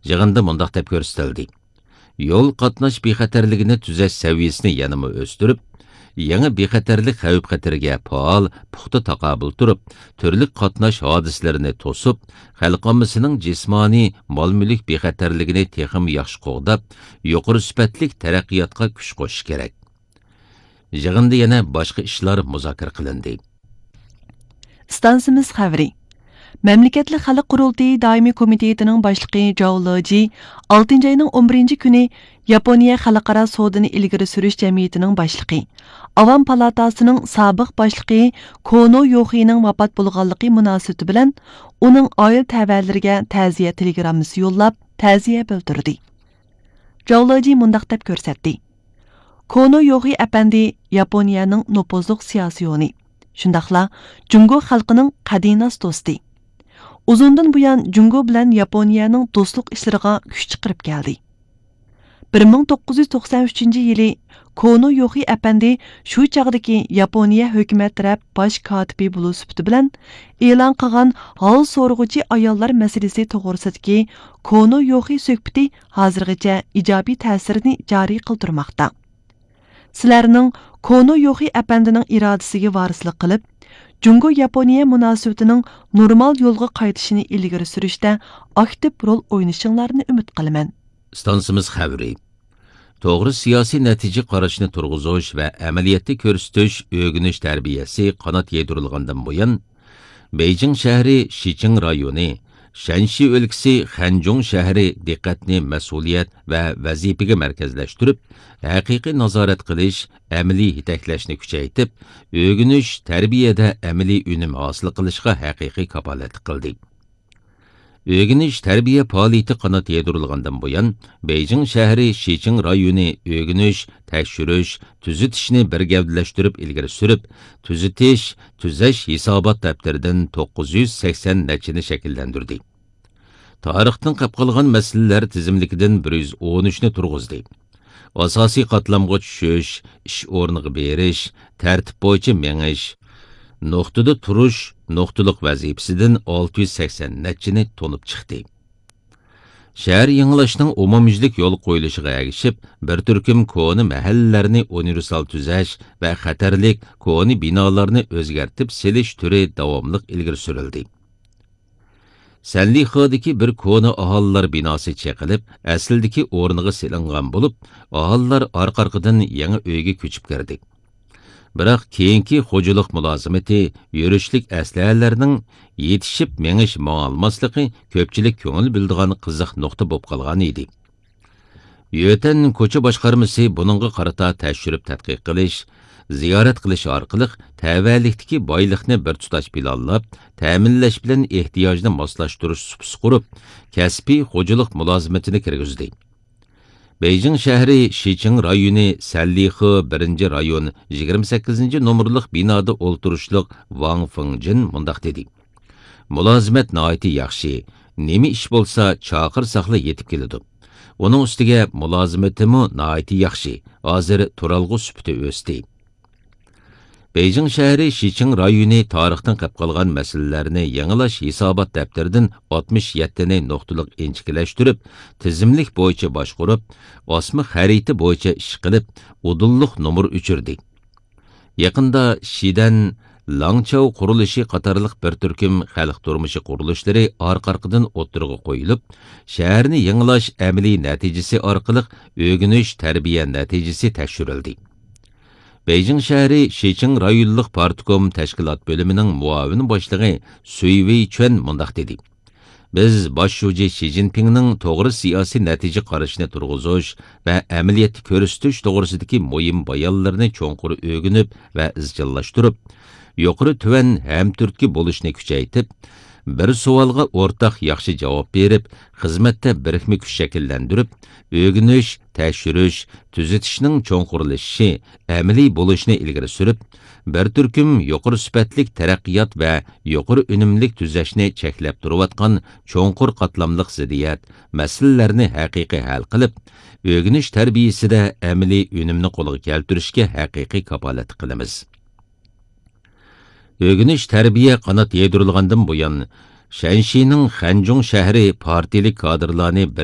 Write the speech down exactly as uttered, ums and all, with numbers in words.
Yig'inda mundaq deb ko'rsatildi. Yo'l qatnash bexatarligini tuzash saviyasini yanama o'stirib, yangi bexatarlik xavf-xatariga faol, puxta taqobil turib, turli qatnash hodislarini to'sib, xalq ommasining jismoniy mol-mulk bexatarligini texim yaxshi qo'g'dab, yuqori sifatli taraqqiyotga kuch qo'shish kerak. Yig'inda yana boshqa ishlar muzokara qilindi. Stansimiz xabari. Memleketli Xalq Qurultayı Daimi Komitetining boshlig'i Zhao Leji oltinchi ayning o'n birinchi kuni Yaponiya Xalqaro sodini ilgari surish jamiyatining boshlig'i, Avam palatasining sobiq boshlig'i Kono Yoxining vafot bo'lganligi munosabati bilan uning oil tavalariga ta'ziya telegramması yo'llab, ta'ziya bildirdi. Zhao Leji mundaq deb ko'rsatdi. Kono Yoxi apandi Yaponiyaning nopozliq siyosiyoni, shundaqla Jungo xalqining qadinas do'sti. Uzundan buyan Jungo bilan Yaponiyaning do'stlik ishlariga kuch chiqarib keldi. bir ming to'qqiz yuz to'qson uchinchi yili Kono Yoxi apandi shu chaqdagi Yaponiya hukumat taraf bosh kotibi bo'lish sifati bilan e'lon qilgan hol so'rg'uchi ayollar masalasi to'g'risidagi Kono Yoxi suhbati hozirgacha ijobiy ta'sirini joriy qildirmoqda. Sizlarning Kono Yoxi apandining irodasiga varislik qilib, Jungo Yaponiya munosabatining normal yo'lga qaytishini ilgari surishda aktiv rol o'ynashinglarni umid qilaman. Stansimiz xabari. To'g'ri siyosiy natija qarashni turg'izish va amaliyotda ko'rsatish o'rganish tarbiyasi qanot yedirilgandan buyon Beijing shahri Shiching rayoni, Shanxi o'lkasi Xanjong shahri diqqatni mas'uliyat va vazifaga markazlashtirib, haqiqiy nazorat qilish, amaliy yetaklashni kuchaytirib, o'rganish tarbiyada amaliy unum hosil qilishga haqiqiy kafolat qildi. O'rganish tarbiya faoliyati qanot yedirilgandan buyon Beijing shahri Shiching rayoni o'rganish, tekshirish, tuzitishni bir gavdalashtirib ilgari surib, tuzitish, tuzash hisobot daftaridan to'qqiz yuz sakson nachini shakllantirdi. Tarixdan qolib qolgan masalalar tizimligidan bir yuz o'n uch ni turg'izdi. Asosiy qatlamga tushish, ish o'rniga berish, tartib bo'yicha mengish, nuqtada turish, nuqtaliq vazifasidan olti yuz sakson nachini to'nib chiqdi. Shahar yangilashining umumyuzlik yo'l qo'yilishiga ergishib, bir turkum koni mahallalarni universal tuzash va xatarlik koni binolarni o'zgartib selish turi davomli ilgari surildi. Sanlixodagi bir koni aholilar binosi chaqilib, asldagi o'rniga silingan bo'lib, aholilar orqa-orqadan yangi uyga ko'chib kirdi. Biroq keyingi xo'jalik mulozimati, yurishlik aslahalarining yetishib mengish ma'lolmasligi ko'pchilik ko'ngil bildigan qiziq nuqta bo'lib qolgan edi. Yo'tan ko'cha boshqarmasi buningga qarata tekshirib tadqiq qilish, ziyorat qilish orqali tavallikdagi boylikni bir tutash planlab, ta'minlash bilan ehtiyojni moslashtirish supsi qurib, kasbiy xo'jalik mulozimatini kirgizdi. Beijing shahri Shiching rayoni Sanlixo birinchi rayon yigirma sakkizinchi nomerlik binoda o'ltirishliq Wang Fengjin mundaq dedi. Mulozimat nihoyatda yaxshi, nima ish bo'lsa chaqir saqla yetib keladi. Uning ustiga mulozimatimi nihoyatda yaxshi, hozir turalg'u sufati o'sdi. Beijing shahri Shiching rayoni tarixdan qolib qolgan masalalarni yangilash hisobot daftaridan oltmish yetti ni nuqtaliq inchiklashtirib, tizimlik bo'yicha boshqarib, osma xarita bo'yicha ish qilib, udulliq nomer uchirdi. Yaqinda Shidan Langchao qurilishi qatorliq bir turkum xalq turmushi qurilishlari orqa-orqadan o'tirg'i qo'yilib, shaharni yangilash amaliy natijasi orqali o'rganish tarbiya natijasi tekshirildi. Beijing shahri Shiching rayonlik partkom tashkilot bo'limining muavin boshlig'i Sui Weichuan mundaq dedi. Biz bosh shoji Xi Jinpingning to'g'ri siyosiy natija qarashini turg'izish va amaliyotda ko'rsatish to'g'risidagi muhim bayonlarni cho'nqur o'rganib va izchillashtirib, yuqori tuvan hamturtki bo'lishni kuchaytirib, bir savolga o'rtaq yaxshi javob berib, xizmatda birikma kuch shakllantirib, o'rganish, tekshirish, tuzitishning cho'nqurlashishi, amaliy bo'lishni ilgari surib, bir turkum yuqori sifatlik taraqqiyot va yuqori unumlik tuzashni cheklab turayotgan cho'nqur qatlamliq ziddiyat masalalarni haqiqiy hal qilib, o'rganish tarbiyasida amaliy unumni qo'lga keltirishga haqiqiy kafolat qilamiz. O'rganish tarbiya qanot yedirilgandan buyon Shanxining Xanjong shahri partiyalik kadrlarni